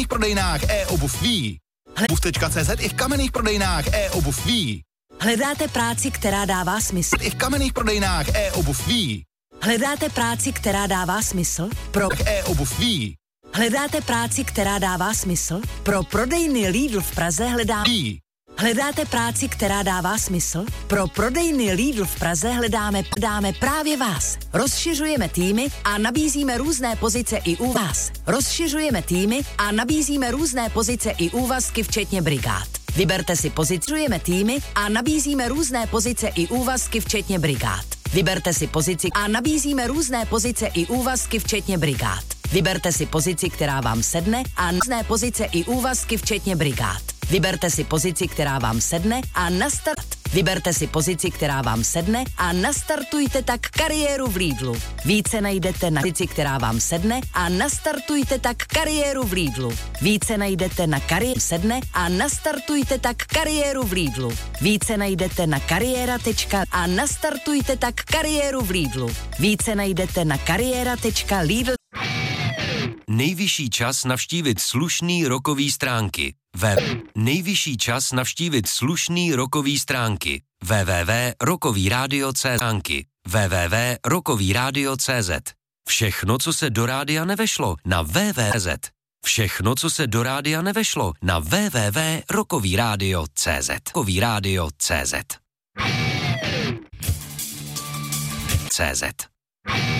prodejnách e-obuv ví. Obuv.cz i v kamenných prodejnách e-obuv ví. Hledáte práci, která dává smysl? I v kamenných prodejnách e-obuv ví. Hledáte práci, která dává smysl? Pro e-obuv ví. Hledáte práci, která dává smysl? Pro prodejny Lidl v Praze Hledáte práci, která dává smysl? Pro prodejny Lidl v Praze hledáme právě vás. Rozšiřujeme týmy a nabízíme různé pozice i u vás. Včetně brigád. Vyberte si pozicujeme týmy a nabízíme různé pozice i úvazky včetně brigád. Vyberte si pozici a nabízíme různé pozice i úvazky včetně brigád. Vyberte si pozici, která vám sedne a různé pozice i úvazky včetně brigád. Vyberte si pozici, která vám sedne a nastartujte tak kariéru v Lidlu. Více najdete na pozici, která vám sedne a nastartujte tak kariéru v Lidlu. Více najdete na kariéra.lidl. Nejvyšší čas navštívit slušný rockový stránky. www.rockovyradio.cz. Všechno, co se do rádia nevešlo na www.rockovyradio.cz.